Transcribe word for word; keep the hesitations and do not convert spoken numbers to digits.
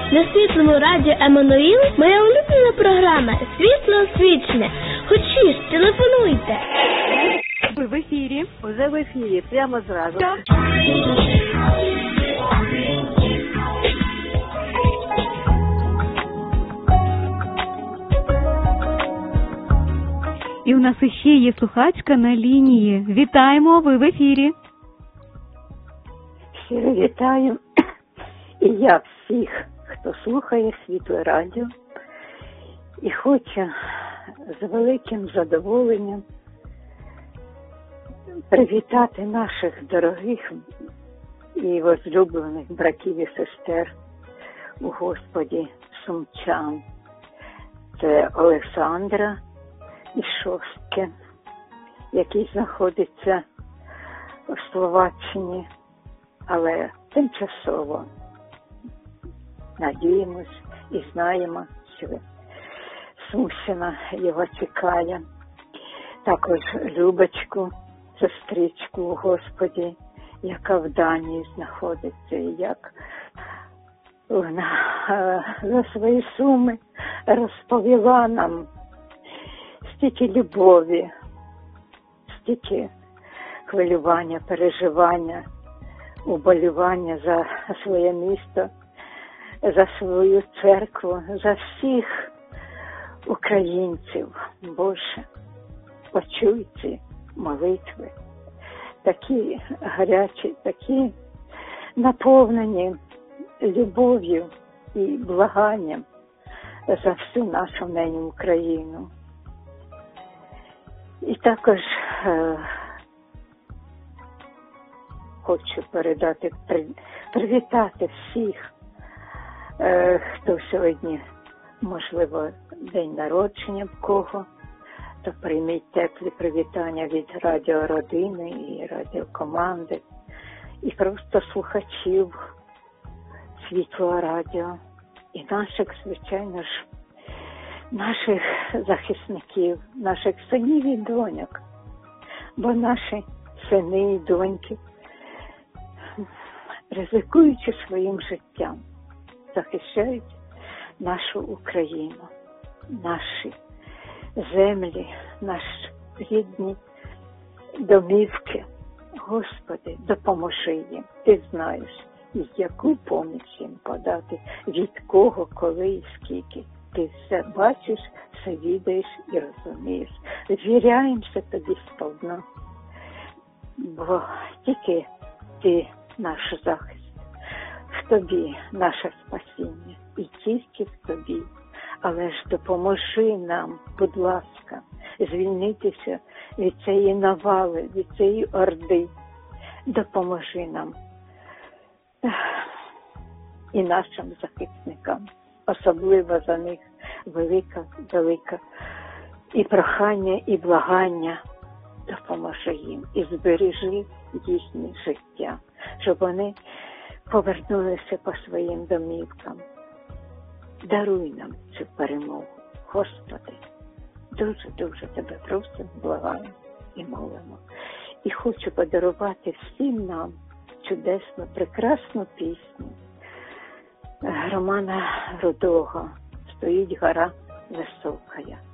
На світлому радіо Еммануїл моя улюблена програма «Світло освічне». Хочеш, телефонуйте. Ви в ефірі. Уже в ефірі, прямо зразу. Так. І у нас іще є слухачка на лінії. Вітаємо, ви в ефірі. Щиро вітаю. І я всіх, хто слухає Світле радіо, і хоче з великим задоволенням привітати наших дорогих і возлюблених братів і сестер у Господі сумчан. Це Олександра і Шостки, який знаходиться в Словаччині, але тимчасово. Надіємось і знаємо, що Сумщина його чекає. Також Любочку, сестричку у Господі, яка в Данії знаходиться, і як вона за свої суми розповіла нам стільки любові, стільки хвилювання, переживання, уболівання за своє місто, за свою церкву, за всіх українців. Боже, почуй ці молитви, такі гарячі, такі наповнені любов'ю і благанням за всю нашу нині Україну. І також е, хочу передати, привітати всіх, е, хто сьогодні, можливо, день народження в кого, то прийміть теплі привітання від радіородини і радіокоманди, і просто слухачів Світлого радіо, і наших, звичайно ж, наших захисників, наших синів і доньок, бо наші сини і доньки, ризикуючи своїм життям, захищають нашу Україну, наші землі, наші рідні домівки. Господи, допоможи їм. Ти знаєш, яку поміч їм подати, від кого, коли і скільки. Ти все бачиш, все відаєш і розумієш. Звіряємося тобі сповна, бо тільки ти наш захист, в тобі наше спасіння, і тільки в тобі. Але ж допоможи нам, будь ласка, звільнитися від цієї навали, від цієї орди. Допоможи нам і нашим захисникам. Особливо за них велика, велика і прохання, і благання. Допоможи їм і збережи їхнє життя, щоб вони повернулися по своїм домівкам. Даруй нам цю перемогу, Господи. Дуже-дуже Тебе просимо, благаємо і молимо. І хочу подарувати всім нам чудесну, прекрасну пісню Романа Рудого «Стоїть гора високая».